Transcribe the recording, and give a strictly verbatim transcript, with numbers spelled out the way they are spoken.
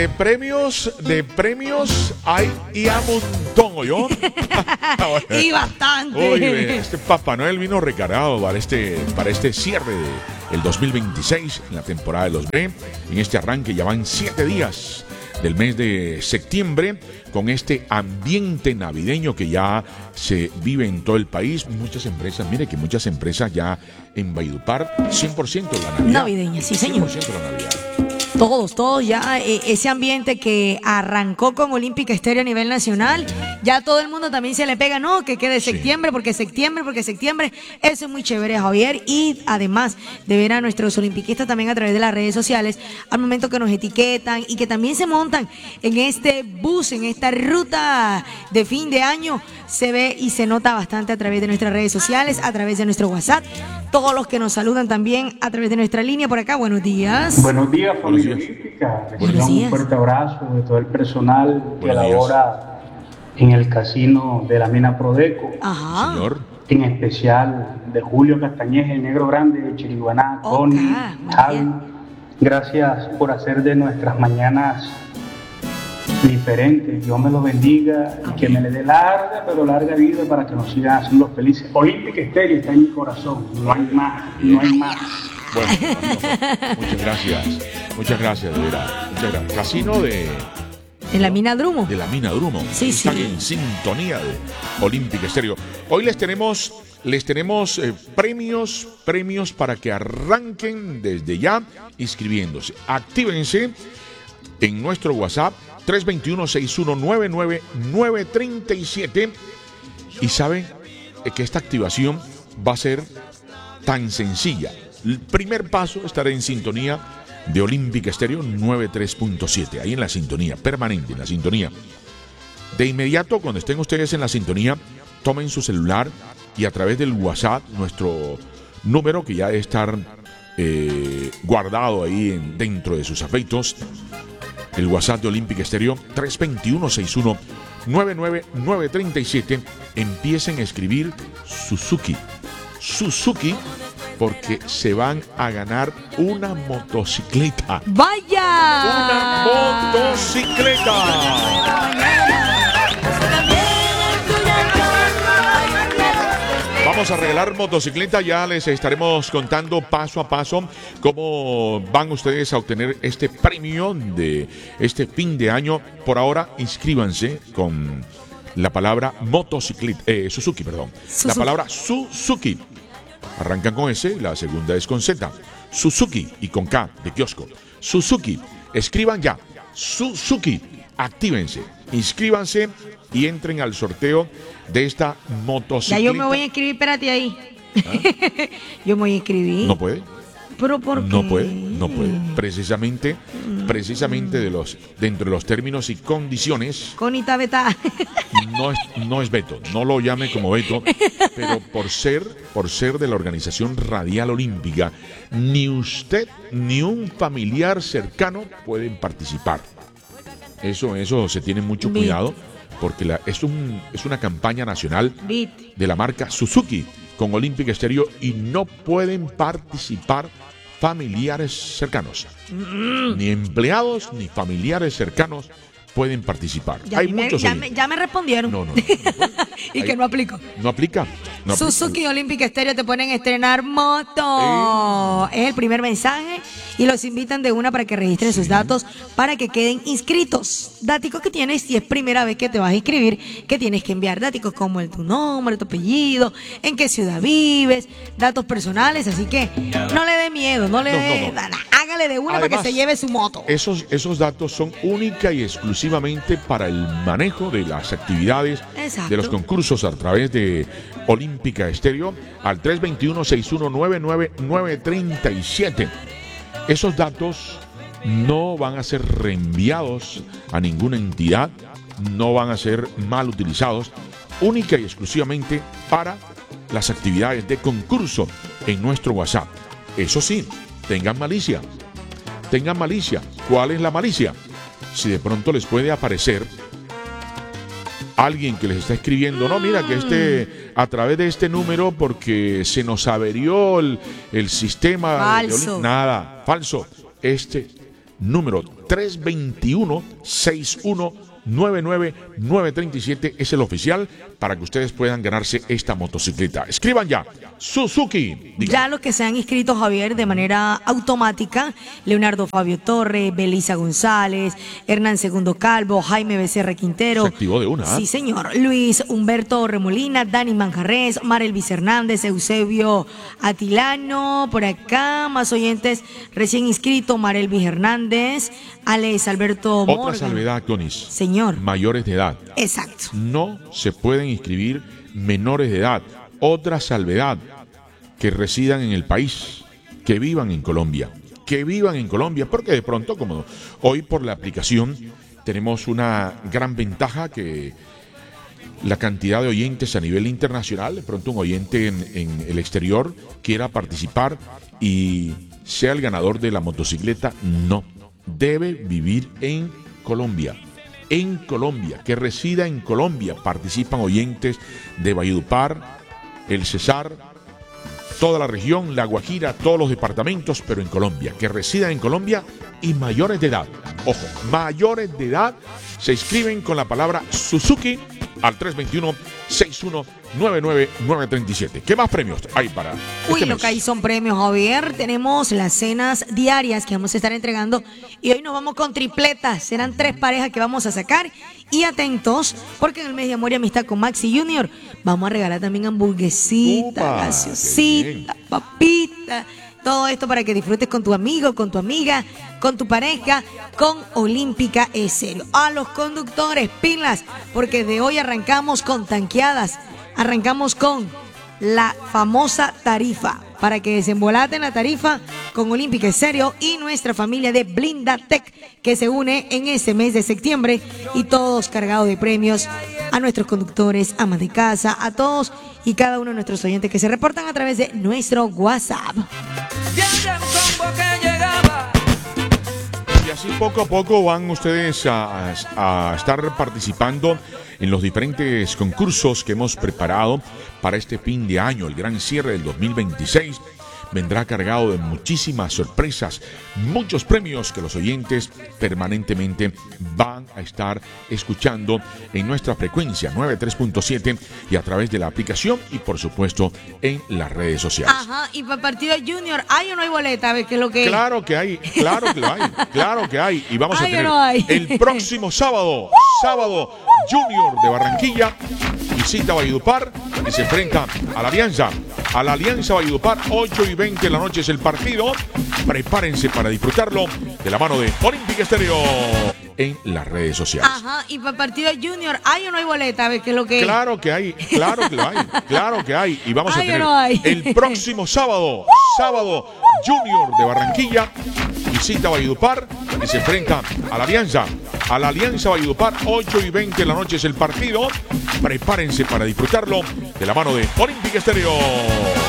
De premios, de premios hay y a montón, ¿yo? Y bastante. Oye, este Papá Noel vino recargado para este, para este cierre del dos mil veintiséis, en la temporada de los B. En este arranque ya van siete días del mes de septiembre, con este ambiente navideño que ya se vive en todo el país. Muchas empresas, mire que muchas empresas ya en Valledupar, cien por ciento la Navidad. Navideña, sí, señor. cien por ciento la Navidad. Todos, todos ya, eh, ese ambiente que arrancó con Olímpica Estéreo a nivel nacional, ya todo el mundo también se le pega, no, que quede septiembre, sí. porque septiembre, porque septiembre, eso es muy chévere, Javier, y además de ver a nuestros olimpiquistas también a través de las redes sociales, al momento que nos etiquetan y que también se montan en este bus, en esta ruta de fin de año, se ve y se nota bastante a través de nuestras redes sociales, a través de nuestro WhatsApp, todos los que nos saludan también a través de nuestra línea por acá. Buenos días. Buenos días, familia olímpica. Les un fuerte abrazo de todo el personal Buenos que labora días. en el casino de la mina Prodeco. Ajá. Señor. En especial de Julio Castañez, el Negro Grande de Chiriguaná, Connie, okay. Javi. Gracias por hacer de nuestras mañanas diferente. Dios me los bendiga y que me le dé larga, pero larga vida para que nos sigan haciendo felices. Olímpica Estéreo está en mi corazón, no hay más, no hay más. Bueno, no, muchas gracias, muchas gracias, de verdad. Muchas gracias. Casino de... En la mina Drumo. De la mina Drumo. Sí, Están sí. en sintonía de Olímpica Estéreo. Hoy les tenemos, les tenemos eh, premios, premios para que arranquen desde ya inscribiéndose. Actívense en nuestro WhatsApp tres dos uno, seis uno nueve nueve nueve tres siete y saben que esta activación va a ser tan sencilla. El primer paso es estar en sintonía de Olímpica Estéreo noventa y tres punto siete, ahí en la sintonía, permanente, en la sintonía. De inmediato, cuando estén ustedes en la sintonía, tomen su celular y a través del WhatsApp, nuestro número que ya debe estar eh, guardado ahí en, dentro de sus afeitos, el WhatsApp de Olímpica Estéreo tres dos uno, seis uno nueve nueve nueve tres siete, empiecen a escribir Suzuki. Suzuki, porque se van a ganar una motocicleta. ¡Vaya! ¡Una motocicleta! Vamos a regalar motocicleta, ya les estaremos contando paso a paso cómo van ustedes a obtener este premio de este fin de año. Por ahora, inscríbanse con la palabra motocicleta, eh, Suzuki, perdón. Suzuki. La palabra Suzuki. Arrancan con S, la segunda es con Z. Suzuki y con K de kiosco. Suzuki, escriban ya. Suzuki, actívense, inscríbanse y entren al sorteo de esta motocicleta. Ya yo me voy a inscribir, espérate ahí. ¿Ah? Yo me voy a inscribir. ¿No puede? ¿Pero por qué? No puede, no puede. Precisamente, precisamente de los, dentro de los términos y condiciones. Conita Beta. No es, no es veto, no lo llame como veto, pero por ser, por ser de la Organización Radial Olímpica, ni usted ni un familiar cercano pueden participar. Eso, eso se tiene mucho cuidado, porque la, es, un, es una campaña nacional de la marca Suzuki con Olímpica Estéreo y no pueden participar familiares cercanos. Mm. Ni empleados ni familiares cercanos pueden participar. Ya, Hay me, muchos ya, me, ya me respondieron. No, no, no, no y Hay, que no aplico. No aplica. No Suzuki Olímpica Estéreo te ponen a estrenar moto. Eh. Es el primer mensaje y los invitan de una para que registren sí. sus datos para que queden inscritos. Dáticos que tienes si es primera vez que te vas a inscribir, que tienes que enviar dáticos como el tu nombre, tu apellido, en qué ciudad vives, datos personales, así que no le dé miedo, no le dé, no, no, no. hágale de una. Además, para que se lleve su moto. Esos, esos datos son única y exclusivamente para el manejo de las actividades Exacto. de los concursos a través de Olímpica Estéreo al tres dos uno, seis uno nueve nueve nueve tres siete. Esos datos no van a ser reenviados a ninguna entidad, no van a ser mal utilizados, única y exclusivamente para las actividades de concurso en nuestro WhatsApp. Eso sí, tengan malicia, tengan malicia. ¿Cuál es la malicia? Si de pronto les puede aparecer alguien que les está escribiendo, no, mira que este, a través de este número, porque se nos averió el, el sistema. Falso. De, nada, falso. Este número tres dos uno, seis uno nueve nueve nueve tres siete es el oficial para que ustedes puedan ganarse esta motocicleta. Escriban ya, Suzuki. Diga. Ya los que se han inscrito, Javier, de manera automática: Leonardo Fabio Torre, Belisa González, Hernán Segundo Calvo, Jaime Becerra Quintero. Se activó de una. Sí, señor. Luis Humberto Remolina, Dani Manjarres, Marelvis Hernández, Eusebio Atilano, por acá, más oyentes recién inscritos: Marelvis Hernández, Alex Alberto Morgan. Otra salvedad, Donis. Señor. Mayores de edad. Exacto. No se pueden inscribir menores de edad. Otra salvedad: que residan en el país, que vivan en Colombia, que vivan en Colombia, porque de pronto, como hoy por la aplicación tenemos una gran ventaja, que la cantidad de oyentes a nivel internacional, de pronto un oyente en, en el exterior quiera participar y sea el ganador de la motocicleta, no, debe vivir en Colombia. En Colombia, que resida en Colombia. Participan oyentes de Valledupar, el Cesar, toda la región, La Guajira, todos los departamentos, pero en Colombia, que residan en Colombia y mayores de edad. Ojo, mayores de edad se inscriben con la palabra Suzuki al tres dos uno, seis uno nueve nueve nueve tres siete. ¿Qué más premios hay para este Uy, lo mes? que hay son premios, Javier. Tenemos las cenas diarias que vamos a estar entregando y hoy nos vamos con tripletas. Serán tres parejas que vamos a sacar. Y atentos, porque en el mes de amor y amistad con Maxi Junior vamos a regalar también hamburguesita, Upa, qué gaseosita, papita. Todo esto para que disfrutes con tu amigo, con tu amiga, con tu pareja, con Olímpica Estéreo. A los conductores, pilas, porque de hoy arrancamos con tanqueadas. Arrancamos con la famosa tarifa, para que desembolaten la tarifa con Olímpica Estéreo y nuestra familia de Blindatec, que se une en ese mes de septiembre, y todos cargados de premios a nuestros conductores, amas de casa, a todos y cada uno de nuestros oyentes que se reportan a través de nuestro WhatsApp. Y así poco a poco van ustedes a, a, a estar participando en los diferentes concursos que hemos preparado para este fin de año. El gran cierre del dos mil veintiséis vendrá cargado de muchísimas sorpresas, muchos premios que los oyentes permanentemente van a estar escuchando en nuestra frecuencia noventa y tres punto siete y a través de la aplicación y por supuesto en las redes sociales. Ajá, y para el partido Junior, ¿hay o no hay boleta? A ver qué es lo que Claro que hay, claro que lo hay, claro que hay. Y vamos a ¿Hay o tener no hay? el próximo sábado, sábado, Junior de Barranquilla visita Valledupar y se enfrenta a la Alianza, a la Alianza Valledupar. Ocho y veinte de la noche es el partido. Prepárense para disfrutarlo de la mano de Olímpica Estéreo en las redes sociales. Ajá, y para el partido Junior, ¿hay o no hay boleta? A ver qué es lo que Claro que hay, claro que lo hay, claro que hay. Y vamos a ¿Hay o tener no hay? el próximo sábado, sábado, Junior de Barranquilla visita Valledupar y se enfrenta a la Alianza, a la Alianza Valledupar. Ocho y veinte de la noche es el partido. Prepárense para disfrutarlo de la mano de Olímpica Estéreo.